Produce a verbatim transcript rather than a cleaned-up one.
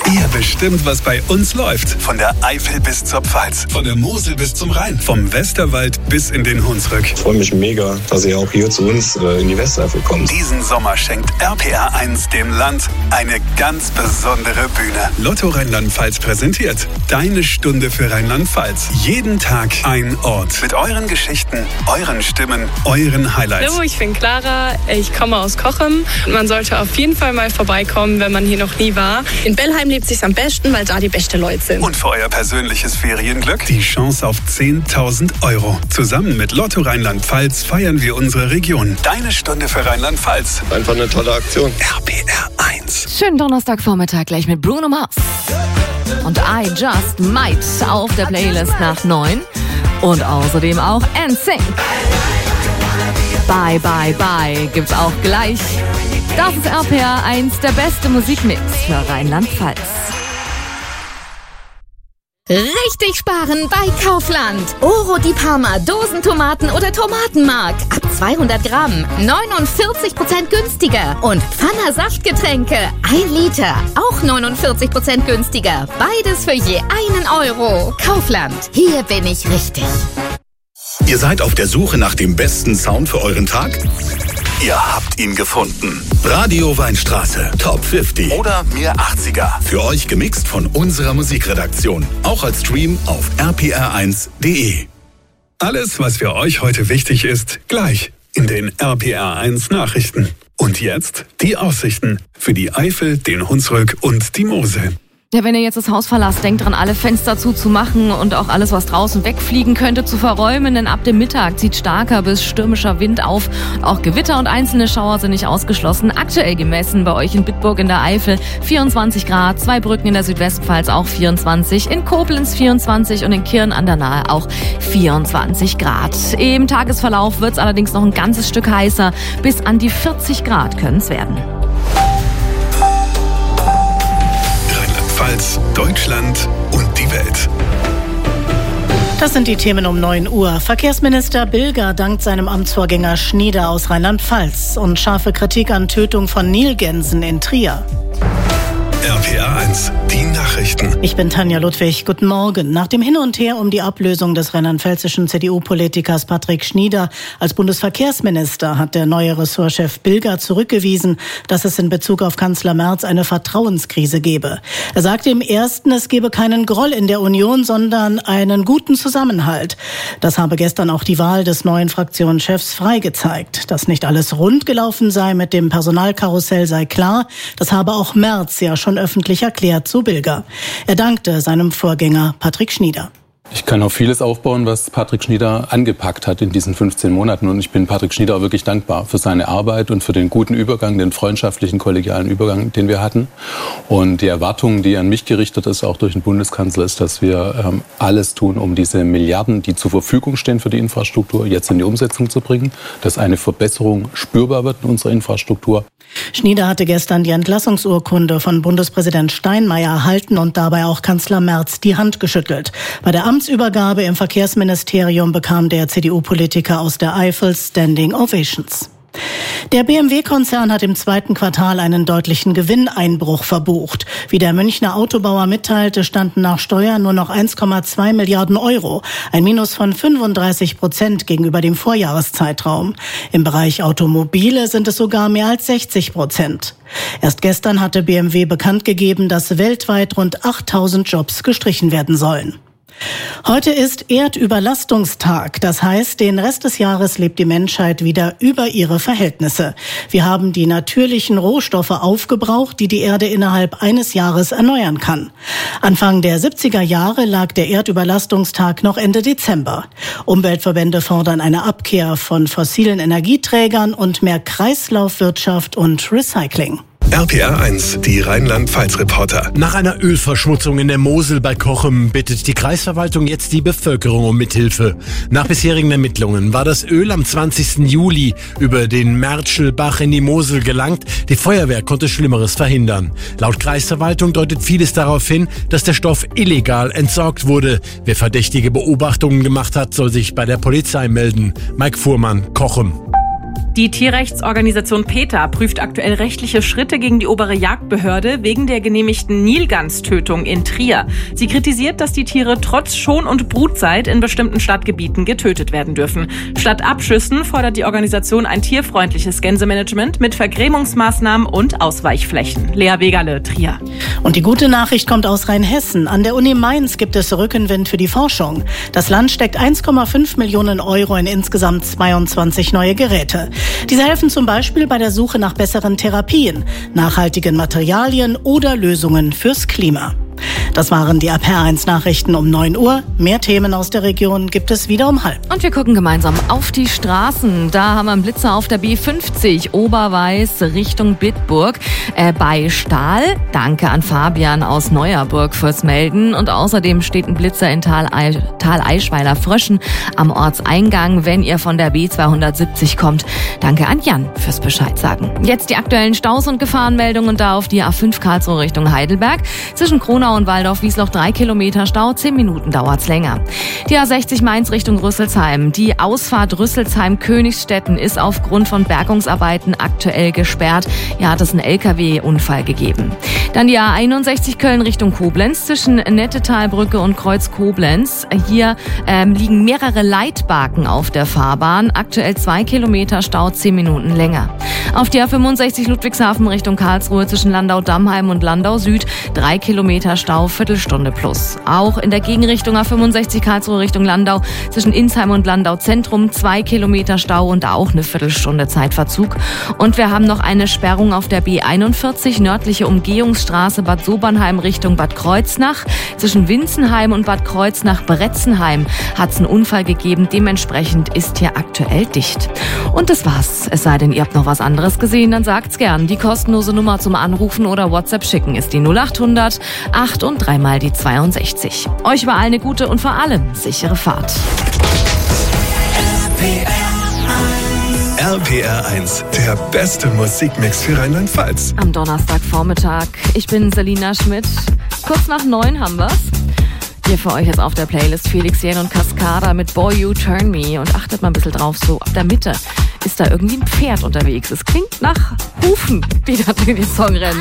Ihr bestimmt, was bei uns läuft. Von der Eifel bis zur Pfalz, von der Mosel bis zum Rhein, vom Westerwald bis in den Hunsrück. Ich freue mich mega, dass ihr auch hier zu uns äh, in die Westeifel kommt. Diesen Sommer schenkt R P R eins dem Land eine ganz besondere Bühne. Lotto Rheinland-Pfalz präsentiert Deine Stunde für Rheinland-Pfalz. Jeden Tag ein Ort. Mit euren Geschichten, euren Stimmen, euren Highlights. Hallo, ich bin Clara, ich komme aus Cochem. Man sollte auf jeden Fall mal vorbeikommen, wenn man hier noch nie war. In Bellheim lebt sich's am besten, weil da die besten Leute sind. Und für euer persönliches Ferienglück die Chance auf zehntausend Euro. Zusammen mit Lotto Rheinland-Pfalz feiern wir unsere Region. Deine Stunde für Rheinland-Pfalz. Einfach eine tolle Aktion. R P R eins. Schönen Donnerstagvormittag gleich mit Bruno Mars. Und I Just Might auf der Playlist nach neun. Und außerdem auch N Sync. Bye, bye, bye gibt's auch gleich. Das ist R P R eins, der beste Musikmix für Rheinland-Pfalz. Richtig sparen bei Kaufland. Oro di Parma, Dosentomaten oder Tomatenmark. Ab zweihundert Gramm, neunundvierzig Prozent günstiger. Und Pfanner Saftgetränke, ein Liter, auch neunundvierzig Prozent günstiger. Beides für je einen Euro. Kaufland, hier bin ich richtig. Ihr seid auf der Suche nach dem besten Sound für euren Tag? Ihr habt ihn gefunden. Radio Weinstraße, Top fünfzig oder Mir achtziger. Für euch gemixt von unserer Musikredaktion. Auch als Stream auf r p r eins punkt d e. Alles, was für euch heute wichtig ist, gleich in den R P R eins Nachrichten. Und jetzt die Aussichten für die Eifel, den Hunsrück und die Mosel. Ja, wenn ihr jetzt das Haus verlasst, denkt dran, alle Fenster zuzumachen und auch alles, was draußen wegfliegen könnte, zu verräumen, denn ab dem Mittag zieht starker bis stürmischer Wind auf. Auch Gewitter und einzelne Schauer sind nicht ausgeschlossen. Aktuell gemessen bei euch in Bitburg in der Eifel vierundzwanzig Grad, zwei Brücken in der Südwestpfalz auch vierundzwanzig, in Koblenz vierundzwanzig und in Kirn an der Nahe auch vierundzwanzig Grad. Im Tagesverlauf wird es allerdings noch ein ganzes Stück heißer, bis an die vierzig Grad können es werden. Rheinland-Pfalz, Deutschland und die Welt. Das sind die Themen um neun Uhr. Verkehrsminister Bilger dankt seinem Amtsvorgänger Schnieder aus Rheinland-Pfalz und scharfe Kritik an Tötung von Nilgänsen in Trier. R P R eins, die Nachrichten. Ich bin Tanja Ludwig. Guten Morgen. Nach dem Hin und Her um die Ablösung des rheinland-pfälzischen C D U-Politikers Patrick Schnieder als Bundesverkehrsminister hat der neue Ressortchef Bilger zurückgewiesen, dass es in Bezug auf Kanzler Merz eine Vertrauenskrise gebe. Er sagte im ersten, es gebe keinen Groll in der Union, sondern einen guten Zusammenhalt. Das habe gestern auch die Wahl des neuen Fraktionschefs Frey gezeigt. Dass nicht alles rund gelaufen sei mit dem Personalkarussell sei klar. Das habe auch Merz ja schon öffentlich erklärt, so Bilger. Er dankte seinem Vorgänger Patrick Schnieder. Ich kann auf vieles aufbauen, was Patrick Schnieder angepackt hat in diesen fünfzehn Monaten. Und ich bin Patrick Schnieder auch wirklich dankbar für seine Arbeit und für den guten Übergang, den freundschaftlichen, kollegialen Übergang, den wir hatten. Und die Erwartung, die an mich gerichtet ist, auch durch den Bundeskanzler, ist, dass wir ähm, alles tun, um diese Milliarden, die zur Verfügung stehen für die Infrastruktur, jetzt in die Umsetzung zu bringen, dass eine Verbesserung spürbar wird in unserer Infrastruktur. Schnieder hatte gestern die Entlassungsurkunde von Bundespräsident Steinmeier erhalten und dabei auch Kanzler Merz die Hand geschüttelt. Bei der Amtsübergabe im Verkehrsministerium bekam der C D U-Politiker aus der Eifel Standing Ovations. Der B M W-Konzern hat im zweiten Quartal einen deutlichen Gewinneinbruch verbucht. Wie der Münchner Autobauer mitteilte, standen nach Steuern nur noch eins Komma zwei Milliarden Euro, ein Minus von fünfunddreißig Prozent gegenüber dem Vorjahreszeitraum. Im Bereich Automobile sind es sogar mehr als sechzig Prozent. Erst gestern hatte B M W bekannt gegeben, dass weltweit rund achttausend Jobs gestrichen werden sollen. Heute ist Erdüberlastungstag. Das heißt, den Rest des Jahres lebt die Menschheit wieder über ihre Verhältnisse. Wir haben die natürlichen Rohstoffe aufgebraucht, die die Erde innerhalb eines Jahres erneuern kann. Anfang der siebziger Jahre lag der Erdüberlastungstag noch Ende Dezember. Umweltverbände fordern eine Abkehr von fossilen Energieträgern und mehr Kreislaufwirtschaft und Recycling. R P R eins, die Rheinland-Pfalz-Reporter. Nach einer Ölverschmutzung in der Mosel bei Cochem bittet die Kreisverwaltung jetzt die Bevölkerung um Mithilfe. Nach bisherigen Ermittlungen war das Öl am zwanzigsten Juli über den Mertschelbach in die Mosel gelangt. Die Feuerwehr konnte Schlimmeres verhindern. Laut Kreisverwaltung deutet vieles darauf hin, dass der Stoff illegal entsorgt wurde. Wer verdächtige Beobachtungen gemacht hat, soll sich bei der Polizei melden. Mike Fuhrmann, Cochem. Die Tierrechtsorganisation PETA prüft aktuell rechtliche Schritte gegen die obere Jagdbehörde wegen der genehmigten Nilganstötung in Trier. Sie kritisiert, dass die Tiere trotz Schon- und Brutzeit in bestimmten Stadtgebieten getötet werden dürfen. Statt Abschüssen fordert die Organisation ein tierfreundliches Gänsemanagement mit Vergrämungsmaßnahmen und Ausweichflächen. Lea Wegerle, Trier. Und die gute Nachricht kommt aus Rheinhessen. An der Uni Mainz gibt es Rückenwind für die Forschung. Das Land steckt eins Komma fünf Millionen Euro in insgesamt zweiundzwanzig neue Geräte. Diese helfen zum Beispiel bei der Suche nach besseren Therapien, nachhaltigen Materialien oder Lösungen fürs Klima. Das waren die A P R eins Nachrichten um neun Uhr. Mehr Themen aus der Region gibt es wieder um halb. Und wir gucken gemeinsam auf die Straßen. Da haben wir einen Blitzer auf der B fünfzig, Oberweiß Richtung Bitburg. Äh, bei Stahl. Danke an Fabian aus Neuerburg fürs Melden. Und außerdem steht ein Blitzer in Tal, Tal Eischweiler Fröschen am Ortseingang, wenn ihr von der B zweihundertsiebzig kommt. Danke an Jan fürs Bescheid sagen. Jetzt die aktuellen Staus und Gefahrenmeldungen da auf die A fünf Karlsruhe Richtung Heidelberg. Zwischen Kronau und Waldorf-Wiesloch drei Kilometer Stau, zehn Minuten dauert's länger. Die A sechzig Mainz Richtung Rüsselsheim. Die Ausfahrt Rüsselsheim-Königsstetten ist aufgrund von Bergungsarbeiten aktuell gesperrt. Hier hat es einen L K W-Unfall gegeben. Dann die A einundsechzig Köln Richtung Koblenz zwischen Nettetalbrücke und Kreuz Koblenz. Hier ähm, liegen mehrere Leitbaken auf der Fahrbahn. Aktuell zwei Kilometer Stau, zehn Minuten länger. Auf die A fünfundsechzig Ludwigshafen Richtung Karlsruhe zwischen Landau-Dammheim und Landau Süd drei Kilometer Stau, Viertelstunde plus. Auch in der Gegenrichtung A fünfundsechzig Karlsruhe Richtung Landau zwischen Insheim und Landau Zentrum zwei Kilometer Stau und auch eine Viertelstunde Zeitverzug. Und wir haben noch eine Sperrung auf der B einundvierzig nördliche Umgehungsstraße Bad Sobernheim Richtung Bad Kreuznach. Zwischen Winzenheim und Bad Kreuznach-Bretzenheim hat es einen Unfall gegeben. Dementsprechend ist hier aktuell dicht. Und das war's. Es sei denn, ihr habt noch was anderes gesehen, dann sagt's gern. Die kostenlose Nummer zum Anrufen oder WhatsApp schicken ist die null achthundert acht und dreimal die zweiundsechzig. Euch überall eine gute und vor allem sichere Fahrt. R P R eins, der beste Musikmix für Rheinland-Pfalz. Am Donnerstagvormittag. Ich bin Selina Schmidt. Kurz nach neun haben wir's. Hier für euch jetzt auf der Playlist Felix Jähn und Cascada mit Boy You Turn Me. Und achtet mal ein bisschen drauf, so ab der Mitte ist da irgendwie ein Pferd unterwegs. Es klingt nach Hufen, die da durch den Song rennen.